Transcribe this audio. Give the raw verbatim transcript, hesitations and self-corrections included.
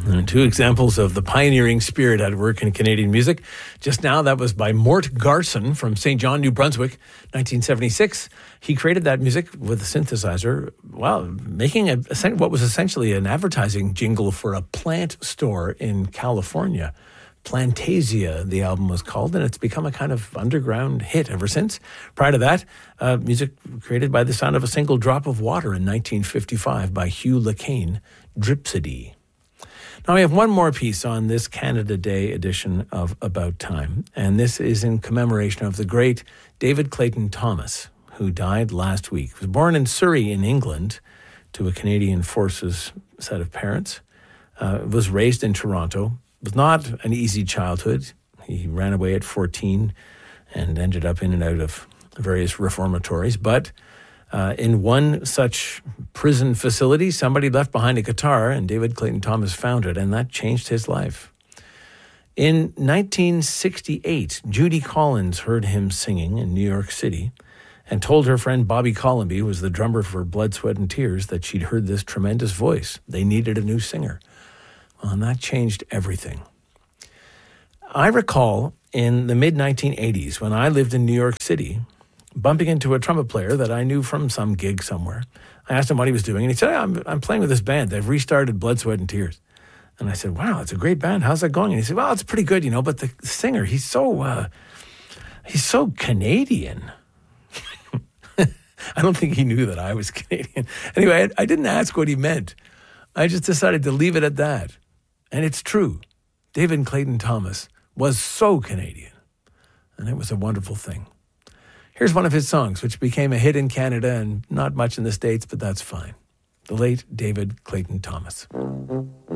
And two examples of the pioneering spirit at work in Canadian music. Just now, that was by Mort Garson from Saint John, New Brunswick, nineteen seventy-six. He created that music with a synthesizer, well, making a, what was essentially an advertising jingle for a plant store in California. Plantasia, the album was called, and it's become a kind of underground hit ever since. Prior to that, uh, music created by the sound of a single drop of water in nineteen fifty-five by Hugh LaCane, Dripsody. Now, we have one more piece on this Canada Day edition of About Time, and this is in commemoration of the great David Clayton Thomas, who died last week. He was born in Surrey in England to a Canadian Forces set of parents, uh, was raised in Toronto, was not an easy childhood. He ran away at fourteen and ended up in and out of various reformatories, but Uh, in one such prison facility, somebody left behind a guitar, and David Clayton Thomas found it, and that changed his life. In nineteen sixty-eight, Judy Collins heard him singing in New York City and told her friend Bobby Colomby, who was the drummer for Blood, Sweat and Tears, that she'd heard this tremendous voice. They needed a new singer. Well, and that changed everything. I recall in the mid nineteen eighties, when I lived in New York City, bumping into a trumpet player that I knew from some gig somewhere. I asked him what he was doing, and he said, I'm, I'm playing with this band. They've restarted Blood, Sweat, and Tears. And I said, wow, it's a great band. How's that going? And he said, well, it's pretty good, you know, but the singer, he's so, uh, he's so Canadian. I don't think he knew that I was Canadian. Anyway, I, I didn't ask what he meant. I just decided to leave it at that. And it's true. David Clayton Thomas was so Canadian. And it was a wonderful thing. Here's one of his songs, which became a hit in Canada and not much in the States, but that's fine. The late David Clayton Thomas.